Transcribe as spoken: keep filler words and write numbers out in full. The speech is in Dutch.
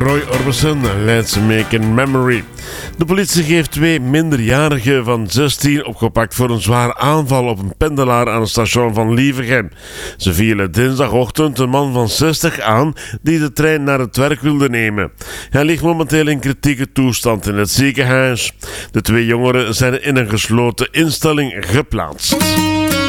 Roy Orbison, Let's Make a Memory. De politie heeft twee minderjarigen van zestien opgepakt voor een zware aanval op een pendelaar aan het station van Lievegem. Ze vielen dinsdagochtend een man van zestig aan die de trein naar het werk wilde nemen. Hij ligt momenteel in kritieke toestand in het ziekenhuis. De twee jongeren zijn in een gesloten instelling geplaatst.